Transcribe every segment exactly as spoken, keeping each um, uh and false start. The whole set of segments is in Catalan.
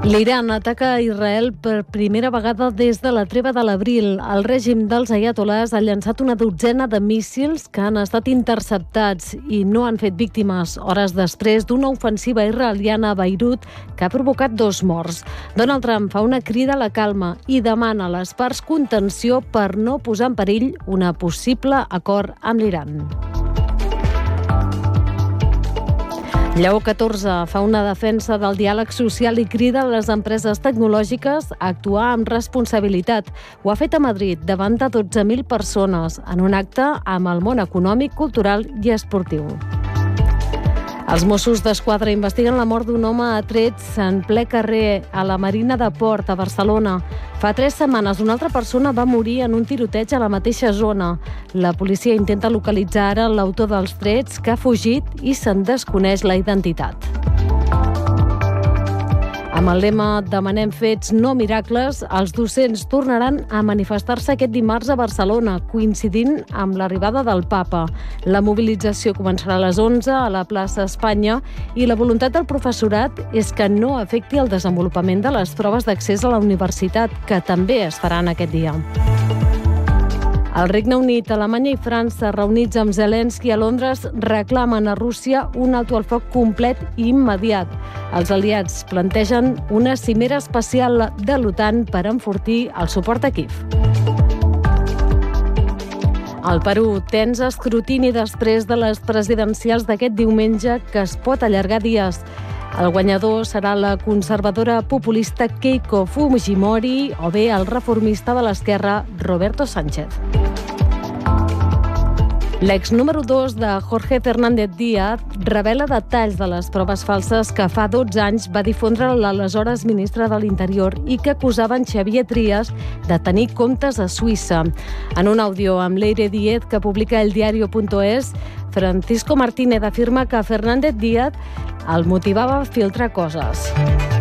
L'Iran ataca Israel per primera vegada des de la treva de l'abril. El règim dels aiatolars ha llançat una dotzena de míssils que han estat interceptats i no han fet víctimes hores després d'una ofensiva israeliana a Beirut que ha provocat dos morts. Donald Trump fa una crida a la calma i demana a les parts contenció per no posar en perill una possible acord amb l'Iran. Lleó catorze fa una defensa del diàleg social i crida a les empreses tecnològiques a actuar amb responsabilitat. Ho ha fet a Madrid davant de dotze mil persones en un acte amb el món econòmic, cultural i esportiu. Els Mossos d'Esquadra investiguen la mort d'un home a trets en ple carrer a la Marina de Port, a Barcelona. Fa tres setmanes una altra persona va morir en un tiroteig a la mateixa zona. La policia intenta localitzar ara l'autor dels trets, que ha fugit i se'n desconeix la identitat. Amb el lema "Demanem fets, no miracles", els docents tornaran a manifestar-se aquest dimarts a Barcelona, coincidint amb l'arribada del Papa. La mobilització començarà a les onze a la plaça Espanya i la voluntat del professorat és que no afecti el desenvolupament de les proves d'accés a la universitat, que també es faran aquest dia. El Regne Unit, Alemanya i França, reunits amb Zelensky a Londres, reclamen a Rússia un alto al foc complet i immediat. Els aliats plantegen una cimera especial de l'OTAN per enfortir el suport a Kíev. Al Perú, tens escrutini després de les presidencials d'aquest diumenge, que es pot allargar dies. El guanyador serà la conservadora populista Keiko Fujimori o bé el reformista de l'esquerra Roberto Sánchez. L'ex número dos de Jorge Fernández Díaz revela detalls de les proves falses que fa dotze anys va difondre l'aleshores ministre de l'Interior i que acusaven Xavier Trias de tenir comptes a Suïssa. En un àudio amb Leire Díez que publica el diario punto es, Francisco Martínez afirma que Fernández Díaz el motivava a filtrar coses.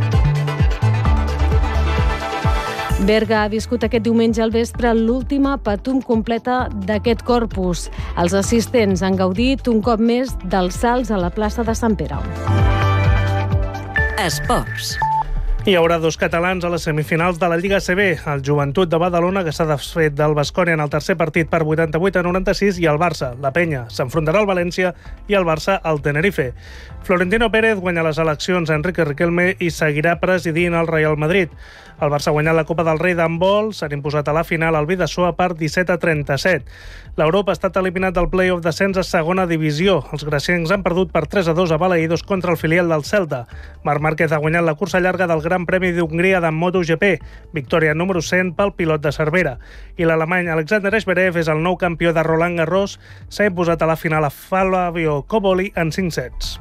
Berga ha viscut aquest diumenge al vespre l'última Patum completa d'aquest corpus. Els assistents han gaudit un cop més dels salts a la plaça de Sant Pere. Esports. Hi haurà dos catalans a les semifinals de la Lliga A C B. El Joventut de Badalona, que s'ha desfet del Baskonia en el tercer partit per vuitanta-vuit a noranta-sis, i el Barça, la Penya, s'enfrontarà al València i el Barça al Tenerife. Florentino Pérez guanya les eleccions a Enrique Riquelme i seguirà presidint el Real Madrid. El Barça ha guanyat la Copa del Rei d'handbol, s'han imposat a la final al Bidasoa per disset a trenta-set. L'Europa ha estat eliminat del play-off d'ascens a segona divisió. Els graciencs han perdut per tres a dos a Balaïdos contra el filial del Celta. Marc Márquez ha guanyat la cursa llarga del Gran Premi d'Hongria de MotoGP, victòria número cent pel pilot de Cervera. I l'alemany Alexander Zverev és el nou campió de Roland Garros, s'ha imposat a la final a Flavio Cobolli en cinc sets.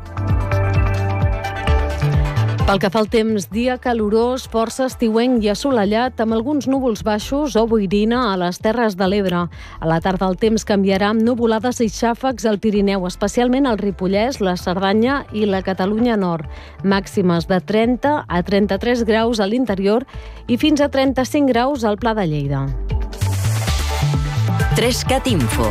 Pel que fa al temps, dia calorós, força estiuenc i assolellat, amb alguns núvols baixos o boirina a les Terres de l'Ebre. A la tarda el temps canviarà amb nuvolades i xàfecs al Pirineu, especialment al Ripollès, la Cerdanya i la Catalunya Nord. Màximes de trenta a trenta-tres graus a l'interior i fins a trenta-cinc graus al Pla de Lleida. Trescat Info.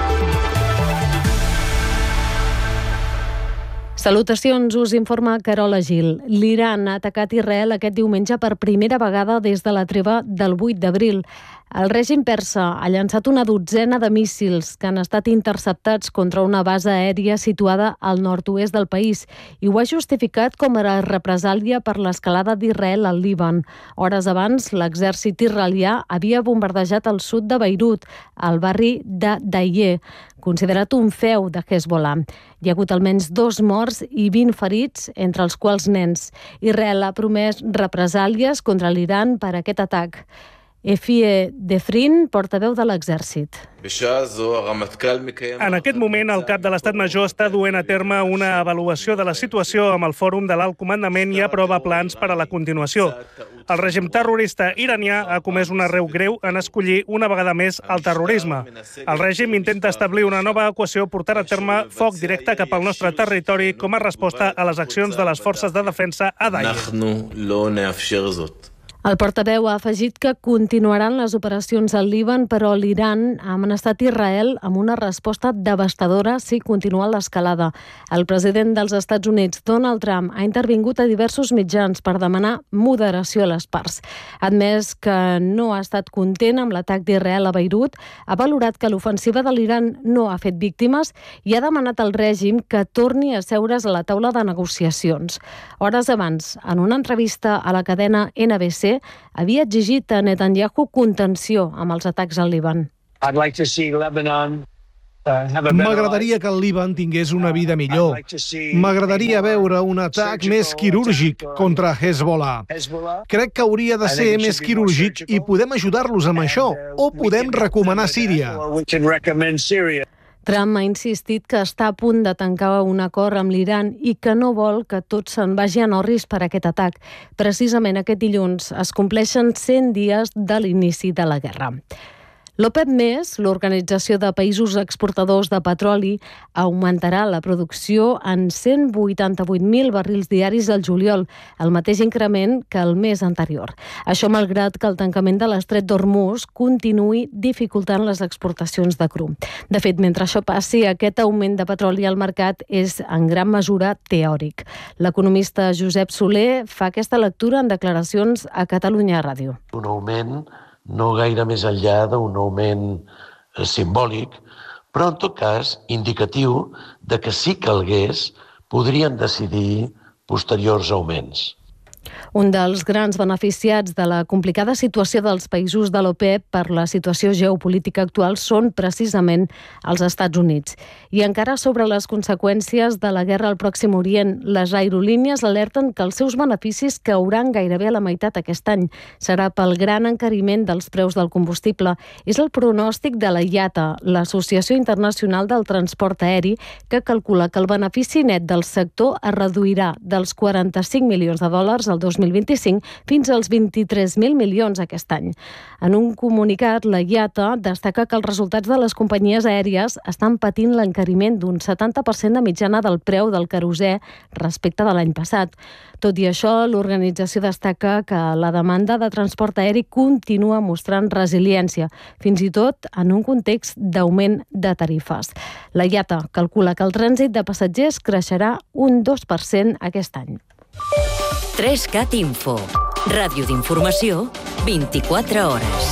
Salutacions, us informa Carola Gil. L'Iran ha atacat Israel aquest diumenge per primera vegada des de la treva del vuit d'abril. El règim persa ha llançat una dotzena de míssils que han estat interceptats contra una base aèria situada al nord-oest del país i ho ha justificat com a represàlia per l'escalada d'Israel al Líban. Hores abans, l'exèrcit israelià havia bombardejat el sud de Beirut, al barri de Dayeh, considerat un feu de Hezbollah. Hi ha hagut almenys dos morts i vint ferits, entre els quals nens. Israel ha promès represàlies contra l'Iran per aquest atac. Efie Defrin, portaveu de l'exèrcit. En aquest moment, el cap de l'Estat Major està duent a terme una avaluació de la situació amb el Fòrum de l'Alt Comandament i aprova plans per a la continuació. El règim terrorista iranià ha comès un error greu en escollir una vegada més el terrorisme. El règim intenta establir una nova equació portant a terme foc directe cap al nostre territori com a resposta a les accions de les forces de defensa a Daesh. El portaveu ha afegit que continuaran les operacions al Líban, però l'Iran ha amenaçat Israel amb una resposta devastadora si continua l'escalada. El president dels Estats Units, Donald Trump, ha intervingut a diversos mitjans per demanar moderació a les parts. Ha admès que no ha estat content amb l'atac d'Israel a Beirut, ha valorat que l'ofensiva de l'Iran no ha fet víctimes i ha demanat al règim que torni a seure's a la taula de negociacions. Hores abans, en una entrevista a la cadena N B C, havia exigit a Netanyahu contenció amb els atacs al Líban. M'agradaria que el Líban tingués una vida millor. M'agradaria veure un atac més quirúrgic contra Hezbollah. Crec que hauria de ser més quirúrgic i podem ajudar-los amb això, o podem recomanar Síria. Trump ha insistit que està a punt de tancar un acord amb l'Iran i que no vol que tot se'n vagi a Norris per aquest atac. Precisament aquest dilluns es compleixen cent dies de l'inici de la guerra. L'OPEP més, l'Organització de Països Exportadors de Petroli, augmentarà la producció en cent vuitanta-vuit mil barrils diaris al juliol, el mateix increment que el mes anterior. Això malgrat que el tancament de l'estret d'Hormuz continuï dificultant les exportacions de cru. De fet, mentre això passi, aquest augment de petroli al mercat és en gran mesura teòric. L'economista Josep Soler fa aquesta lectura en declaracions a Catalunya Ràdio. Un augment no gaire més enllà d'un augment eh, simbòlic, però en tot cas indicatiu de que si calgués podrien decidir posteriors augments. Un dels grans beneficiats de la complicada situació dels països de l'OPEP per la situació geopolítica actual són precisament els Estats Units. I encara sobre les conseqüències de la guerra al Pròxim Orient, les aerolínies alerten que els seus beneficis cauran gairebé a la meitat aquest any. Serà pel gran encariment dels preus del combustible. És el pronòstic de la I A T A, l'Associació Internacional del Transport Aeri, que calcula que el benefici net del sector es reduirà dels quaranta-cinc milions de dòlars al dos mil vint-i-cinc fins als vint-i-tres mil milions aquest any. En un comunicat, la I A T A destaca que els resultats de les companyies aèries estan patint l'encariment d'un setanta per cent de mitjana del preu del querosè respecte de l'any passat. Tot i això, l'organització destaca que la demanda de transport aeri continua mostrant resiliència, fins i tot en un context d'augment de tarifes. La I A T A calcula que el trànsit de passatgers creixerà un dos per cent aquest any. tres cat Info. Ràdio d'informació, vint-i-quatre hores.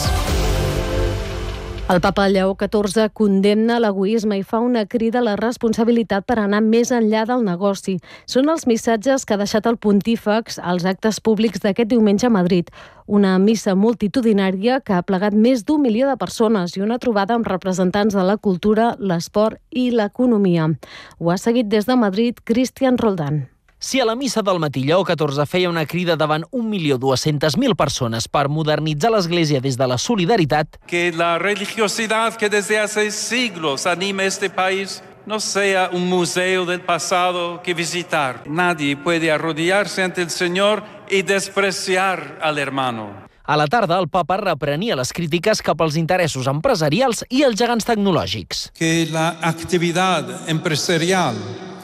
El papa Lleó catorze condemna l'egoisme i fa una crida a la responsabilitat per anar més enllà del negoci. Són els missatges que ha deixat el pontífex als actes públics d'aquest diumenge a Madrid. Una missa multitudinària que ha plegat més d'un milió de persones i una trobada amb representants de la cultura, l'esport i l'economia. Ho ha seguit des de Madrid Cristian Roldán. Si a la missa del matí Lleó catorze feia una crida davant un milió dues-centes mil persones per modernitzar l'Església des de la solidaritat, que la religiosidad que desde hace siglos anima este país no sea un museo del pasado que visitar. Nadie puede arrodillarse ante el Señor y despreciar al hermano. A la tarda, el papa reprenia les crítiques cap als interessos empresarials i els gegants tecnològics. Que la actividad empresarial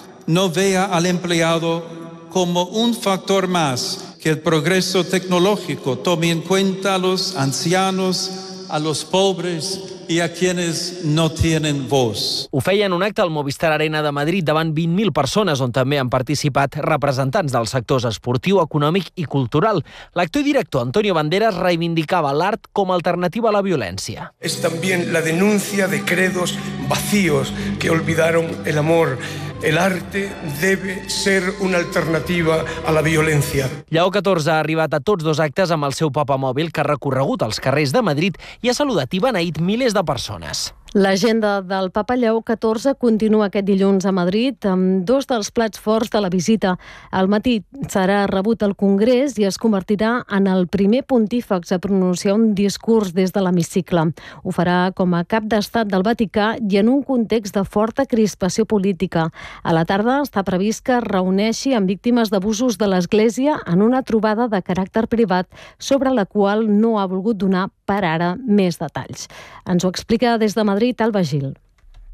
no vea al empleado como un factor más, que el progreso tecnológico tome en cuenta a los ancianos, a los pobres i a quienes no tienen voz. Ho feia en un acte al Movistar Arena de Madrid davant vint mil persones, on també han participat representants dels sectors esportiu, econòmic i cultural. L'actor i director Antonio Banderas reivindicava l'art com a alternativa a la violència. Es también la denuncia de credos vacíos que olvidaron el amor. El arte debe ser una alternativa a la violència. Lleó catorze ha arribat a tots dos actes amb el seu papa mòbil que ha recorregut els carrers de Madrid i ha saludat i beneït milers de persones. L'agenda del papa Lleó catorze continua aquest dilluns a Madrid amb dos dels plats forts de la visita. Al matí serà rebut al Congrés i es convertirà en el primer pontífex a pronunciar un discurs des de l'hemicicle. Ho farà com a cap d'estat del Vaticà i en un context de forta crispació política. A la tarda està previst que es reuneixi amb víctimes d'abusos de l'Església en una trobada de caràcter privat sobre la qual no ha volgut donar per ara més detalls. Ens ho explica des de Madrid Alba Gil.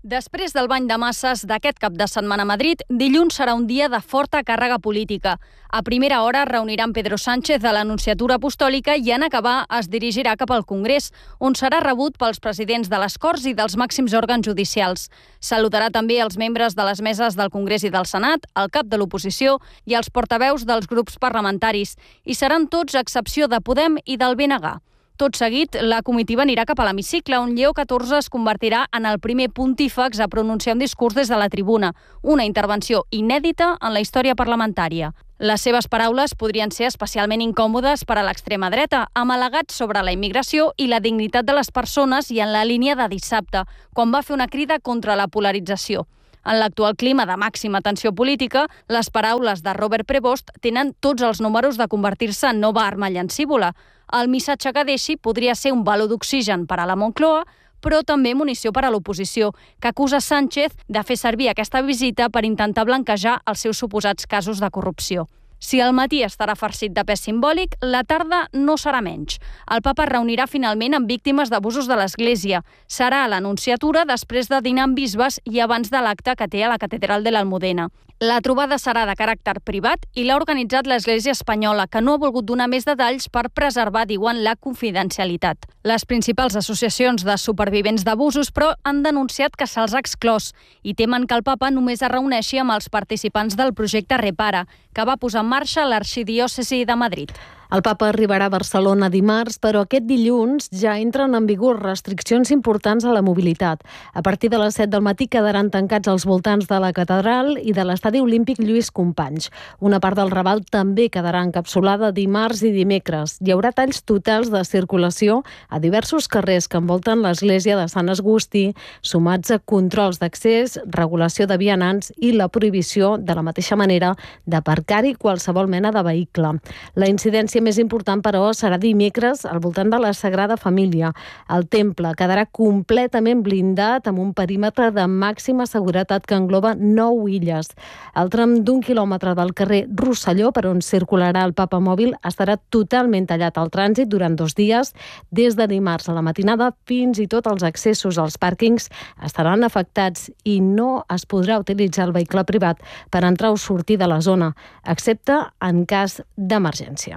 Després del bany de masses d'aquest cap de setmana a Madrid, dilluns serà un dia de forta càrrega política. A primera hora reuniran Pedro Sánchez de l'Anunciatura Apostòlica i en acabar es dirigirà cap al Congrés, on serà rebut pels presidents de les Corts i dels màxims òrgans judicials. Saludarà també els membres de les meses del Congrés i del Senat, el cap de l'oposició i els portaveus dels grups parlamentaris. I seran tots a excepció de Podem i del B N G. Tot seguit, la comitiva anirà cap a l'hemicicle, on Lleó catorze es convertirà en el primer pontífex a pronunciar un discurs des de la tribuna, una intervenció inèdita en la història parlamentària. Les seves paraules podrien ser especialment incòmodes per a l'extrema dreta, amb al·legats sobre la immigració i la dignitat de les persones i en la línia de dissabte, quan va fer una crida contra la polarització. En l'actual clima de màxima tensió política, les paraules de Robert Prevost tenen tots els números de convertir-se en nova arma llancívola. El missatge que deixi podria ser un baló d'oxigen per a la Moncloa, però també munició per a l'oposició, que acusa Sánchez de fer servir aquesta visita per intentar blanquejar els seus suposats casos de corrupció. Si el matí estarà farcit de pes simbòlic, la tarda no serà menys. El papa es reunirà finalment amb víctimes d'abusos de l'Església. Serà a l'Anunciatura després de dinar amb bisbes i abans de l'acte que té a la Catedral de l'Almudena. La trobada serà de caràcter privat i l'ha organitzat l'Església espanyola, que no ha volgut donar més detalls per preservar, diuen, la confidencialitat. Les principals associacions de supervivents d'abusos, però, han denunciat que se'ls ha exclòs i temen que el papa només es reuneixi amb els participants del projecte Repara, que va posar en marxa l'arxidiòcesi de Madrid. El papa arribarà a Barcelona dimarts, però aquest dilluns ja entren en vigor restriccions importants a la mobilitat. A partir de les set del matí quedaran tancats els voltants de la catedral i de l'estadi olímpic Lluís Companys. Una part del Raval també quedarà encapsulada dimarts i dimecres. Hi haurà talls totals de circulació a diversos carrers que envolten l'església de Sant Agustí, sumats a controls d'accés, regulació de vianants i la prohibició, de la mateixa manera, d'aparcar-hi qualsevol mena de vehicle. La incidència més important, però, serà dimecres al voltant de la Sagrada Família. El temple quedarà completament blindat amb un perímetre de màxima seguretat que engloba nou illes. El tram d'un quilòmetre del carrer Rosselló, per on circularà el Papa Mòbil, estarà totalment tallat al trànsit durant dos dies. Des de dimarts a la matinada, fins i tot els accessos als pàrquings estaran afectats i no es podrà utilitzar el vehicle privat per entrar o sortir de la zona, excepte en cas d'emergència.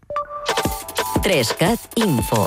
tres cat Info.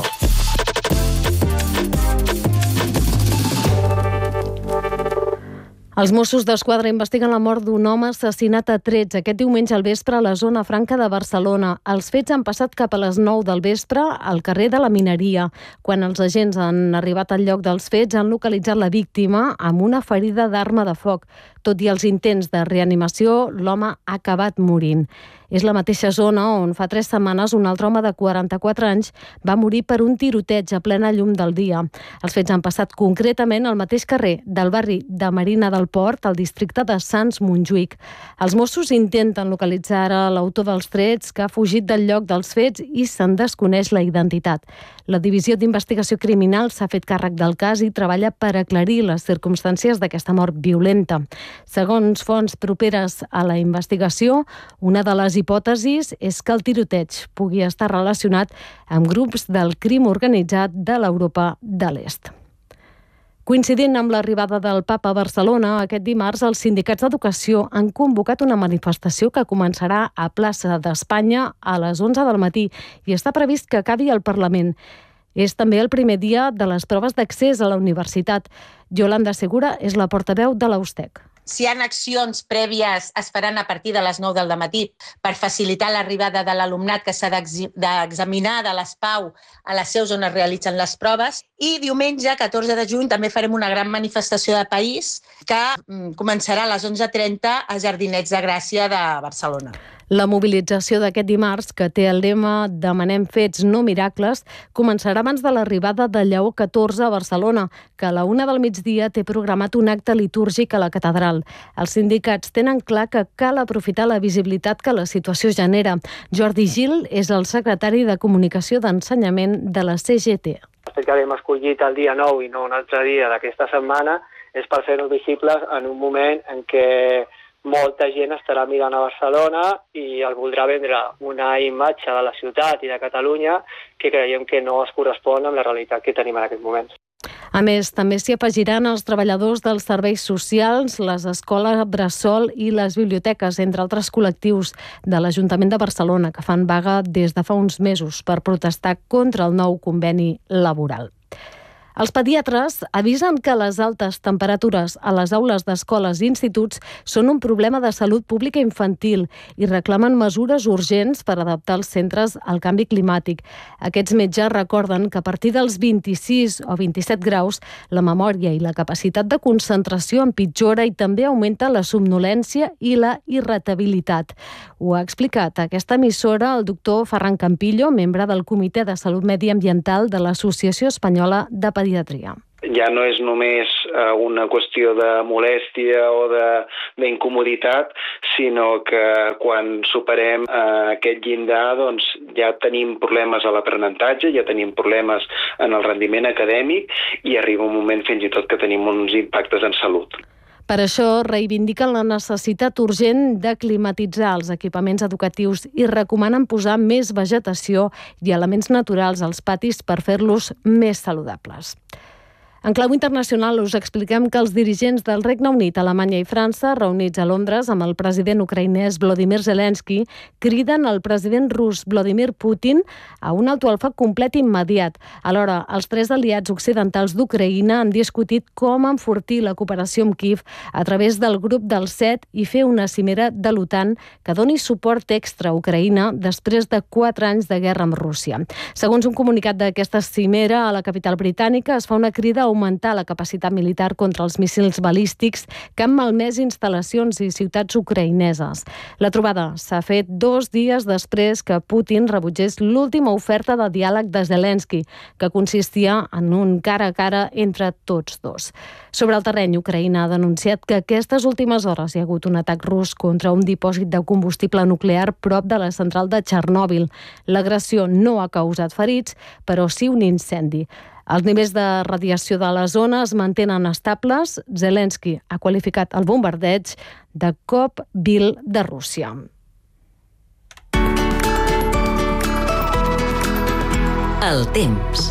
Els Mossos d'Esquadra investiguen la mort d'un home assassinat a trets aquest diumenge al vespre a la zona franca de Barcelona. Els fets han passat cap a les nou del vespre al carrer de la Mineria. Quan els agents han arribat al lloc dels fets, han localitzat la víctima amb una ferida d'arma de foc. Tot i els intents de reanimació, l'home ha acabat morint. És la mateixa zona on fa tres setmanes un altre home de quaranta-quatre anys va morir per un tiroteig a plena llum del dia. Els fets han passat concretament al mateix carrer del barri de Marina del Port, al districte de Sants Montjuïc. Els Mossos intenten localitzar ara l'autor dels trets, que ha fugit del lloc dels fets i se'n desconeix la identitat. La Divisió d'Investigació Criminal s'ha fet càrrec del cas i treballa per aclarir les circumstàncies d'aquesta mort violenta. Segons fonts properes a la investigació, una de les hipòtesis és que el tiroteig pugui estar relacionat amb grups del crim organitzat de l'Europa de l'Est. Coincidint amb l'arribada del Papa a Barcelona, aquest dimarts els sindicats d'educació han convocat una manifestació que començarà a Plaça d'Espanya a les onze del matí i està previst que acabi al Parlament. És també el primer dia de les proves d'accés a la universitat. Yolanda Segura és la portaveu de l'Austec. Si hi ha accions prèvies, es faran a partir de les nou del matí per facilitar l'arribada de l'alumnat que s'ha d'examinar de les Pau a les seus on es realitzen les proves. I diumenge, catorze de juny, també farem una gran manifestació de país que començarà a les onze trenta a Jardinets de Gràcia de Barcelona. La mobilització d'aquest dimarts, que té el lema «Demanem fets, no miracles», començarà abans de l'arribada de Lleó catorze a Barcelona, que a la una del migdia té programat un acte litúrgic a la catedral. Els sindicats tenen clar que cal aprofitar la visibilitat que la situació genera. Jordi Gil és el secretari de Comunicació d'Ensenyament de la C G T. El fet que hem escollit el dia nou i no un altre dia d'aquesta setmana és per fer-nos visibles en un moment en què molta gent estarà mirant a Barcelona i el voldrà vendre una imatge de la ciutat i de Catalunya que creiem que no es correspon amb la realitat que tenim en aquest moment. A més, també s'hi afegiran els treballadors dels serveis socials, les escoles bressol i les biblioteques, entre altres col·lectius de l'Ajuntament de Barcelona, que fan vaga des de fa uns mesos per protestar contra el nou conveni laboral. Els pediatres avisen que les altes temperatures a les aules d'escoles i instituts són un problema de salut pública infantil i reclamen mesures urgents per adaptar els centres al canvi climàtic. Aquests metges recorden que a partir dels vint-i-sis o vint-i-set graus la memòria i la capacitat de concentració empitjora i també augmenta la somnolència i la irritabilitat. Ho ha explicat a aquesta emissora el doctor Ferran Campillo, membre del Comitè de Salut Mediambiental de l'Associació Espanyola de Pediatria. Ja no és només una qüestió de molèstia o d'incomoditat, sinó que quan superem aquest llindar doncs ja tenim problemes a l'aprenentatge, ja tenim problemes en el rendiment acadèmic i arriba un moment fins i tot que tenim uns impactes en salut. Per això reivindiquen la necessitat urgent de climatitzar els equipaments educatius i recomanen posar més vegetació i elements naturals als patis per fer-los més saludables. En clau internacional us expliquem que els dirigents del Regne Unit, Alemanya i França, reunits a Londres amb el president ucraïnès Volodymyr Zelensky, criden al president rus Vladimir Putin a un alto el foc complet immediat. Alhora, els tres aliats occidentals d'Ucraïna han discutit com enfortir la cooperació amb Kíev a través del grup dels set i fer una cimera de l'OTAN que doni suport extra a Ucraïna després de quatre anys de guerra amb Rússia. Segons un comunicat d'aquesta cimera a la capital britànica, es fa una crida a augmentar la capacitat militar contra els míssils balístics que han malmès instal·lacions i ciutats ucraïneses. La trobada s'ha fet dos dies després que Putin rebutgés l'última oferta de diàleg de Zelensky, que consistia en un cara a cara entre tots dos. Sobre el terreny, Ucraïna ha denunciat que aquestes últimes hores hi ha hagut un atac rus contra un dipòsit de combustible nuclear prop de la central de Txernòbil. L'agressió no ha causat ferits, però sí un incendi. Els nivells de radiació de la zona es mantenen estables. Zelensky ha qualificat el bombardeig de cop vil de Rússia. El temps.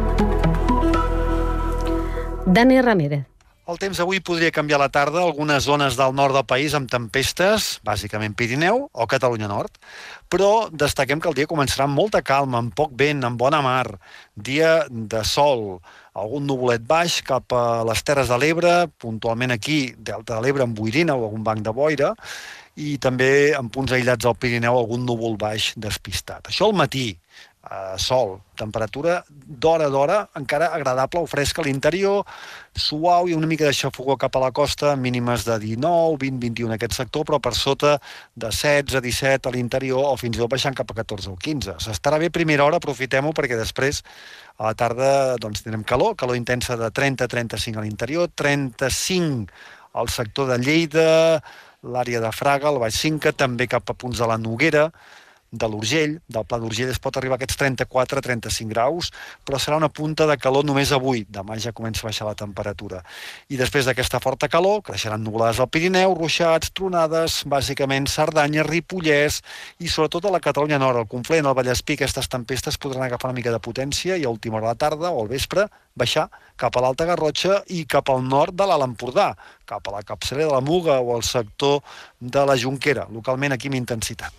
Dani Ramírez. El temps avui podria canviar a la tarda a algunes zones del nord del país amb tempestes, bàsicament Pirineu o Catalunya Nord. Però destaquem que el dia començarà amb molta calma, amb poc vent, amb bona mar, dia de sol, algun nuvolet baix cap a les Terres de l'Ebre, puntualment aquí, Delta de l'Ebre, amb boirina o algun banc de boira, i també en punts aïllats del Pirineu algun núvol baix despistat. Això al matí. Uh, sol, temperatura d'hora d'hora, encara agradable o fresca a l'interior, suau i una mica de xafogor cap a la costa, mínimes de dinou, vint, vint-i-u en aquest sector, però per sota de setze, disset a l'interior o fins i tot baixant cap a catorze o quinze. S'estarà bé primera hora, aprofitem-ho perquè després a la tarda doncs, tindrem calor, calor intensa de trenta a trenta-cinc a l'interior, trenta-cinc al sector de Lleida, l'àrea de Fraga, el Baix Cinca, també cap a punts de la Noguera, de l'Urgell, del Pla d'Urgell es pot arribar a aquests trenta-quatre a trenta-cinc graus, però serà una punta de calor només avui. Demà ja comença a baixar la temperatura. I després d'aquesta forta calor, creixeran nuvolades al Pirineu, ruixats, tronades, bàsicament Cerdanya, Ripollès i sobretot a la Catalunya Nord, al Conflent, al Vallespí, aquestes tempestes podran agafar una mica de potència i a última hora de la tarda o al vespre baixar cap a l'Alta Garrotxa i cap al nord de l'Alt Empordà, cap a la capçalera de la Muga o al sector de la Jonquera, localment aquí amb intensitat.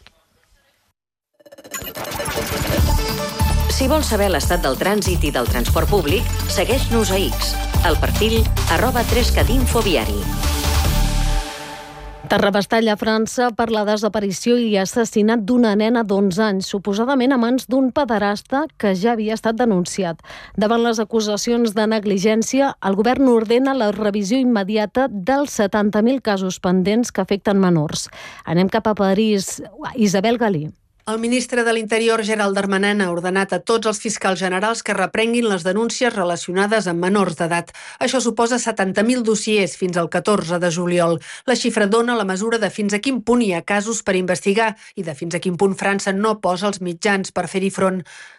Si vols saber l'estat del trànsit i del transport públic, segueix-nos a X, al perfil arroba tres cat info viari. Terrabastall a França per la desaparició i assassinat d'una nena d'onze anys, suposadament a mans d'un pederasta que ja havia estat denunciat. Davant les acusacions de negligència, el govern ordena la revisió immediata dels setanta mil casos pendents que afecten menors. Anem cap a París. Isabel Galí. El ministre de l'Interior, Gerald Darmanin, ha ordenat a tots els fiscals generals que reprenguin les denúncies relacionades amb menors d'edat. Això suposa setanta mil dossiers fins al catorze de juliol. La xifra dona la mesura de fins a quin punt hi ha casos per investigar i de fins a quin punt França no posa els mitjans per fer-hi front.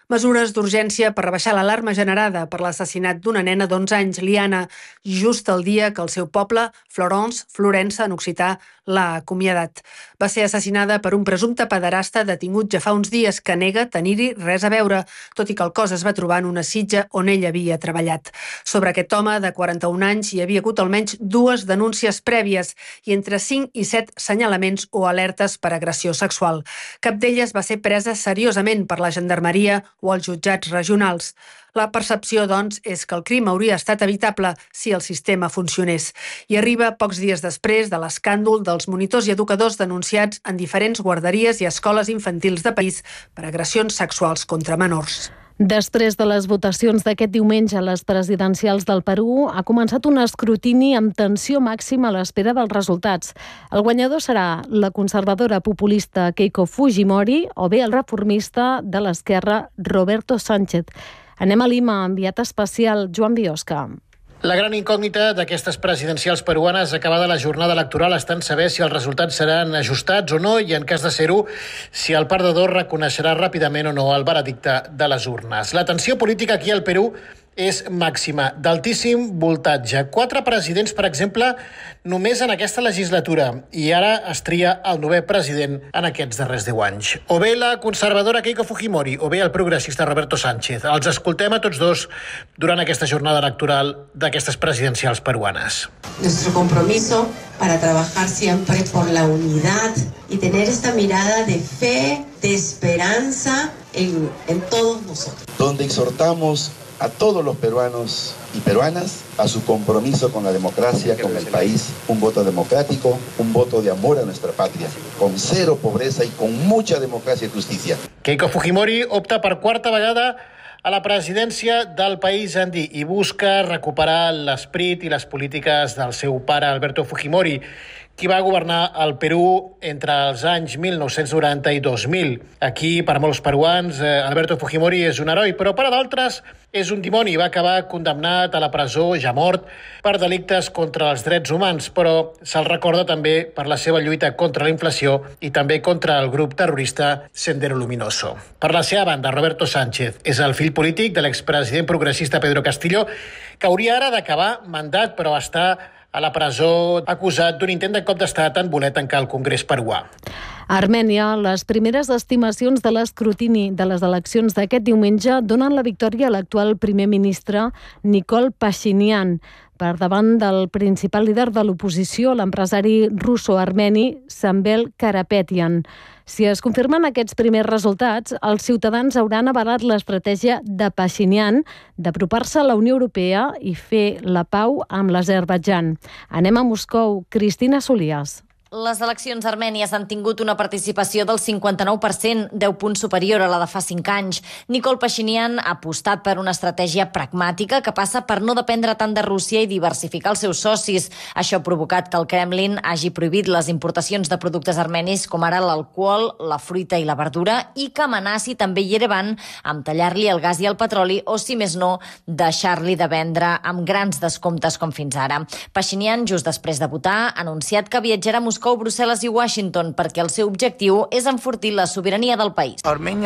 Mesures d'urgència per rebaixar l'alarma generada per l'assassinat d'una nena d'onze anys, Liana, just el dia que el seu poble, Florence, Florença, en occità, l'ha acomiadat. Va ser assassinada per un presumpte pederasta detingut ja fa uns dies que nega tenir-hi res a veure, tot i que el cos es va trobar en una sitja on ell havia treballat. Sobre aquest home de quaranta-un anys hi havia hagut almenys dues denúncies prèvies i entre cinc i set senyalaments o alertes per agressió sexual. Cap d'elles va ser presa seriosament per la gendarmeria o els jutjats regionals. La percepció, doncs, és que el crim hauria estat evitable si el sistema funcionés. I arriba pocs dies després de l'escàndol dels monitors i educadors denunciats en diferents guarderies i escoles infantils de país per agressions sexuals contra menors. Després de les votacions d'aquest diumenge a les presidencials del Perú, ha començat un escrutini amb tensió màxima a l'espera dels resultats. El guanyador serà la conservadora populista Keiko Fujimori o bé el reformista de l'esquerra Roberto Sánchez. Anem a Lima, enviat especial Joan Biosca. La gran incògnita d'aquestes presidencials peruanes acabada la jornada electoral està en saber si els resultats seran ajustats o no i, en cas de ser-ho, si el perdedor reconeixerà ràpidament o no el veredicte de les urnes. La tensió política aquí al Perú és màxima, d'altíssim voltatge. Quatre presidents, per exemple, només en aquesta legislatura, i ara es tria el novè president en aquests darrers deu anys. O bé la conservadora Keiko Fujimori, o bé el progressista Roberto Sánchez. Els escoltem a tots dos durant aquesta jornada electoral d'aquestes presidencials peruanes. Nuestro compromiso para trabajar siempre por la unidad y tener esta mirada de fe, de esperanza en, en todos nosotros. Donde exhortamos a todos los peruanos y peruanas a su compromiso con la democracia, con el país, un voto democrático, un voto de amor a nuestra patria, con cero pobreza y con mucha democracia y justicia. Keiko Fujimori opta per quarta vegada a la presidència del país andí i busca recuperar l'esperit i les polítiques del seu pare, Alberto Fujimori, qui va governar el Perú entre els anys mil nou-cents noranta i dos mil. Aquí, per molts peruans, eh, Alberto Fujimori és un heroi, però per a d'altres és un dimoni. Va acabar condemnat a la presó, ja mort, per delictes contra els drets humans, però se'l recorda també per la seva lluita contra la inflació i també contra el grup terrorista Sendero Luminoso. Per la seva banda, Roberto Sánchez és el fill polític de l'expresident progressista Pedro Castillo, que hauria ara d'acabar mandat, però està a la presó acusat d'un intent de cop d'estat en voler tancar el Congrés peruà. A Armènia, les primeres estimacions de l'escrutini de les eleccions d'aquest diumenge donen la victòria a l'actual primer ministre Nikol Pashinyan, per davant del principal líder de l'oposició, l'empresari russo-armeni Samvel Karapetyan. Si es confirmen aquests primers resultats, els ciutadans hauran avalat l'estratègia de Pashinyan d'apropar-se a la Unió Europea i fer la pau amb l'Azerbaidjan. Anem a Moscou. Cristina Solias. Les eleccions armènies han tingut una participació del cinquanta-nou per cent, deu punts superior a la de fa cinc anys. Nikol Pashinyan ha apostat per una estratègia pragmàtica que passa per no dependre tant de Rússia i diversificar els seus socis. Això ha provocat que el Kremlin hagi prohibit les importacions de productes armenis com ara l'alcohol, la fruita i la verdura i que amenaci també Yerevan amb tallar-li el gas i el petroli o, si més no, deixar-li de vendre amb grans descomptes com fins ara. Pashinyan, just després de votar, ha anunciat que viatjarà a Moscou, Brussel·les i Washington perquè el seu objectiu és enfortir la sobirania del país.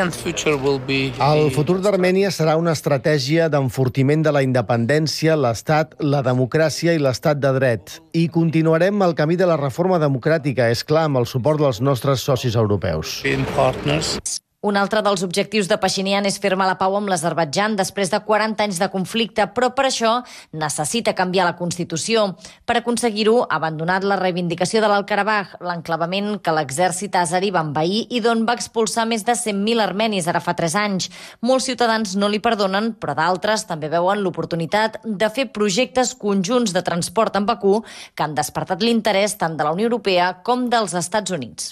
El futur d'Armènia serà una estratègia d'enfortiment de la independència, l'estat, la democràcia i l'estat de dret. I continuarem el camí de la reforma democràtica, és clar, amb el suport dels nostres socis europeus. Un altre dels objectius de Pashinyan és firmar la pau amb l'Azerbaidjan després de quaranta anys de conflicte, però per això necessita canviar la Constitució. Per aconseguir-ho, ha abandonat la reivindicació de l'Alt-Karabakh, l'enclavament que l'exèrcit azeri va envair i d'on va expulsar més de cent mil armenis ara fa tres anys. Molts ciutadans no li perdonen, però d'altres també veuen l'oportunitat de fer projectes conjunts de transport amb Bakú que han despertat l'interès tant de la Unió Europea com dels Estats Units.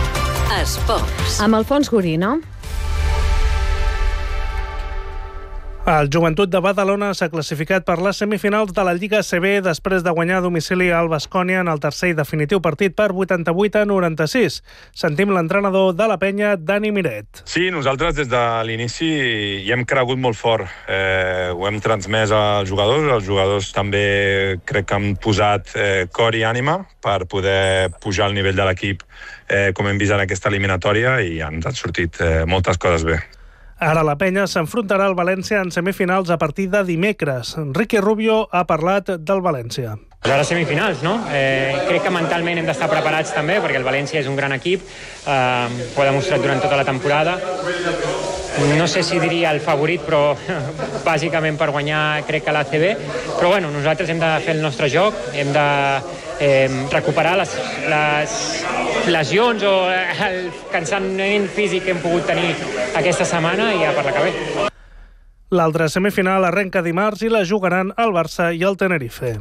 Esports. Amb Alfons Gorina. El Joventut de Badalona s'ha classificat per les semifinals de la Lliga A C B després de guanyar a domicili al Baskonia en el tercer i definitiu partit per vuitanta-vuit a noranta-sis. Sentim l'entrenador de la penya, Dani Miret. Sí, nosaltres des de l'inici hi hem cregut molt fort. Eh, ho hem transmès als jugadors. Els jugadors també crec que han posat eh, cor i ànima per poder pujar el nivell de l'equip eh, com hem vist en aquesta eliminatòria i ens han sortit eh, moltes coses bé. Ara la penya s'enfrontarà al València en semifinals a partir de dimecres. Ricky Rubio ha parlat del València. Ara semifinals, no? Eh, crec que mentalment hem d'estar preparats també, perquè el València és un gran equip, eh, ho ha demostrat durant tota la temporada. No sé si diria el favorit, però bàsicament per guanyar crec que l'A C B. Però bueno, nosaltres hem de fer el nostre joc, hem de eh, recuperar les, les lesions o el cansament físic que hem pogut tenir aquesta setmana i ja per la que ve. L'altra semifinal arrenca dimarts i la jugaran el Barça i el Tenerife.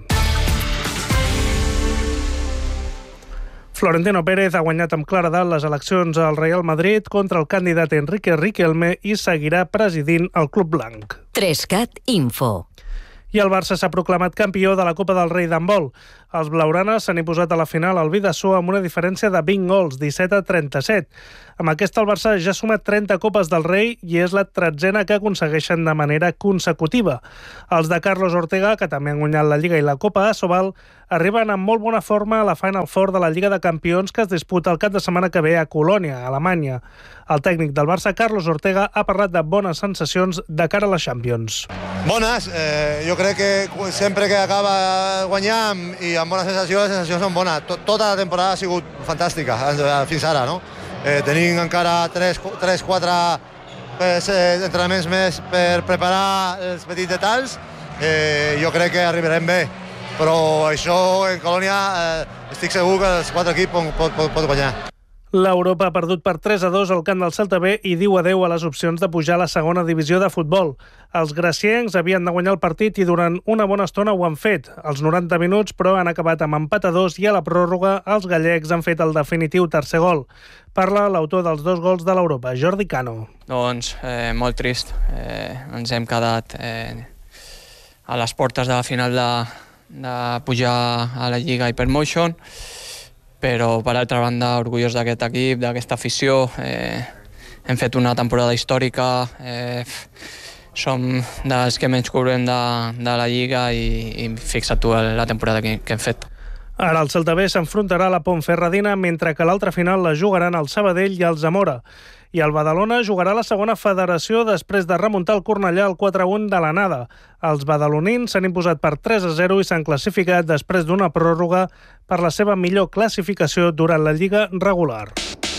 Florentino Pérez ha guanyat amb claredat les eleccions al Real Madrid contra el candidat Enrique Riquelme i seguirà presidint el club blanc. Trescat Info. I el Barça s'ha proclamat campió de la Copa del Rei d'handbol. Els blaugranes s'han imposat a la final al Bidasoa amb una diferència de vint gols, disset a trenta-set. Amb aquesta el Barça ja ha sumat trenta Copes del Rei i és la tretzena que aconsegueixen de manera consecutiva. Els de Carlos Ortega, que també han guanyat la Lliga i la Copa Asobal, arriben amb molt bona forma a la Final Four de la Lliga de Campions que es disputa el cap de setmana que ve a Colònia, a Alemanya. El tècnic del Barça, Carlos Ortega, ha parlat de bones sensacions de cara a la Champions. Bones, eh, jo crec que sempre que acaba guanyant i amb bones sensacions, les sensacions són bones. Tota la temporada ha sigut fantàstica fins ara, no? Eh, tenim encara tres quatre eh, entrenaments més per preparar els petits detalls. Eh, jo crec que arribarem bé, però això en Colònia eh, estic segur que els quatre equips pot, pot, pot guanyar. L'Europa ha perdut per tres a dos al camp del Celta B i diu adeu a les opcions de pujar a la segona divisió de futbol. Els graciencs havien de guanyar el partit i durant una bona estona ho han fet. Els noranta minuts, però, han acabat amb empat a dos i a la pròrroga els gallecs han fet el definitiu tercer gol. Parla l'autor dels dos gols de l'Europa, Jordi Cano. Doncs eh, molt trist. Eh, ens hem quedat eh, a les portes de la final de, de pujar a la Lliga Hypermotion, però per altra banda orgullós d'aquest equip, d'aquesta afició. Eh, hem fet una temporada històrica, eh, som dels que menys cobrem de, de la Lliga i, i fixa't tu la temporada que, que hem fet. Ara el Celta B s'enfrontarà a la Ponferradina, mentre que l'altra final la jugaran el Sabadell i el Zamora. I el Badalona jugarà la segona federació després de remuntar el Cornellà al quatre a un de l'anada. Els badalonins s'han imposat per tres a zero i s'han classificat després d'una pròrroga per la seva millor classificació durant la Lliga regular.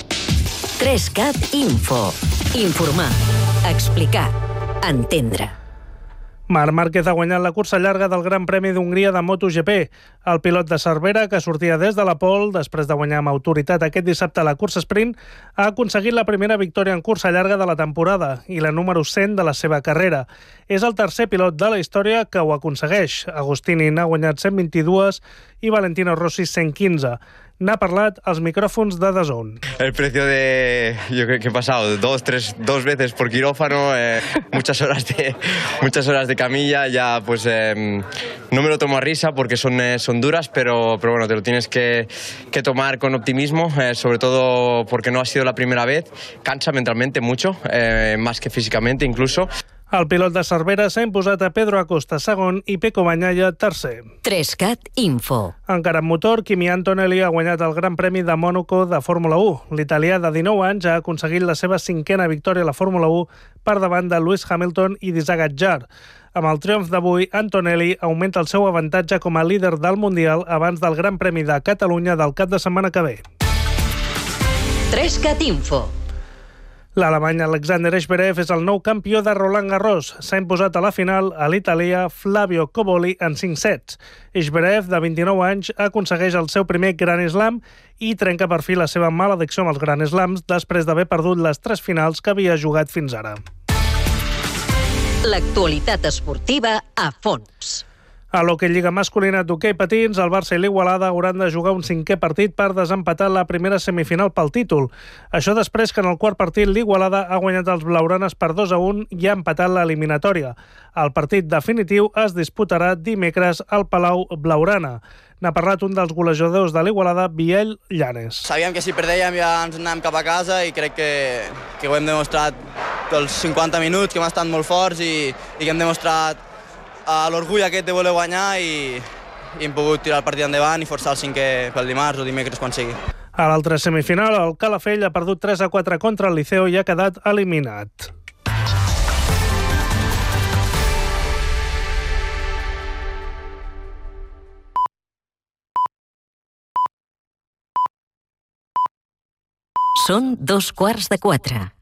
Trescat Info. Informar, explicar, entendre. Marc Márquez ha guanyat la cursa llarga del Gran Premi d'Hongria de MotoGP. El pilot de Cervera, que sortia des de la pole, després de guanyar amb autoritat aquest dissabte a la cursa sprint, ha aconseguit la primera victòria en cursa llarga de la temporada i la número cent de la seva carrera. És el tercer pilot de la història que ho aconsegueix. Agostini n'ha guanyat cent vint-i-dos i Valentino Rossi cent quinze. N'ha parlat als micrófonos de D A Z N. El precio de, yo creo que he pasado dos, tres, dos veces por quirófano, eh, muchas horas de, muchas horas de camilla, ya pues eh, no me lo tomo a risa porque son, eh, son duras, pero, pero bueno, te lo tienes que, que tomar con optimismo, eh, sobre todo porque no ha sido la primera vez, cansa mentalmente mucho, eh, más que físicamente incluso. El pilot de Cervera s'ha imposat a Pedro Acosta segon i Pecco Bagnaia tercer. Trescat Info. Encara en motor, Kimi Antonelli ha guanyat el Gran Premi de Mònaco de Fórmula u. L'italià de dinou anys ha aconseguit la seva cinquena victòria a la Fórmula u per davant de Lewis Hamilton i d'Isaac Adjar. Amb el triomf d'avui, Antonelli augmenta el seu avantatge com a líder del Mundial abans del Gran Premi de Catalunya del cap de setmana que ve. Trescat Info. L'alemany Alexander Zverev és el nou campió de Roland Garros. S'ha imposat a la final a l'italià Flavio Cobolli en cinc sets. Zverev, de vint-i-nou anys, aconsegueix el seu primer Grand Slam i trenca per fi la seva maledicció amb els Grand Slams després d'haver perdut les tres finals que havia jugat fins ara. L'actualitat esportiva a fons. A l'Hockey Lliga masculina d'hoquei patins, el Barça i l'Igualada hauran de jugar un cinquè partit per desempatar la primera semifinal pel títol. Això després que en el quart partit l'Igualada ha guanyat els blaugranes per dos a un i ha empatat l'eliminatòria. El partit definitiu es disputarà dimecres al Palau Blaugrana. N'ha parlat un dels golejadors de l'Igualada, Biel Llanes. Sabíem que si perdèiem ja ens anàvem cap a casa i crec que, que ho hem demostrat els cinquanta minuts, que hem estat molt forts i, i que hem demostrat l'orgull aquest de voler guanyar i, i hem pogut tirar el partit endavant i forçar el cinquè pel dimarts o dimecres quan sigui. A l'altra semifinal, el Calafell ha perdut tres a quatre contra el Liceo i ha quedat eliminat. Són dos quarts de quatre.